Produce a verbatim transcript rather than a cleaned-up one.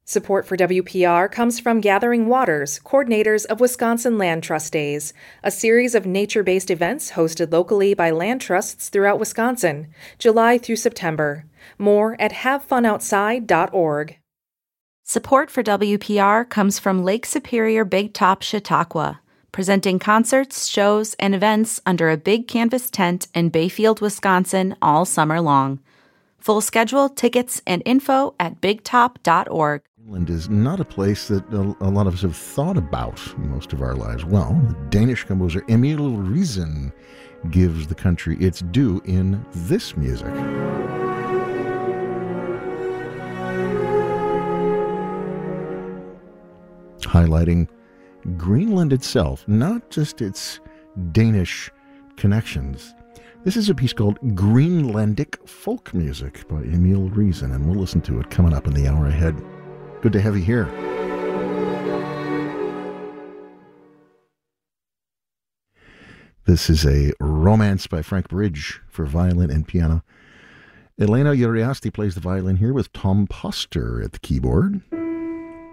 Support for W P R comes from Gathering Waters, coordinators of Wisconsin Land Trust Days, a series of nature-based events hosted locally by land trusts throughout Wisconsin, July through September. More at have fun outside dot org. Support for W P R comes from Lake Superior Big Top Chautauqua, presenting concerts, shows, and events under a big canvas tent in Bayfield, Wisconsin all summer long. Full schedule, tickets, and info at big top dot org. Greenland is not a place that a, a lot of us have thought about most of our lives. Well, the Danish composer Emil Riisen gives the country its due in this music. Highlighting Greenland itself, not just its Danish connections. This is a piece called Greenlandic Folk Music by Emil Riisen, and we'll listen to it coming up in the hour ahead. Good to have you here. This is a romance by Frank Bridge for violin and piano. Elena Uriasti plays the violin here with Tom Poster at the keyboard.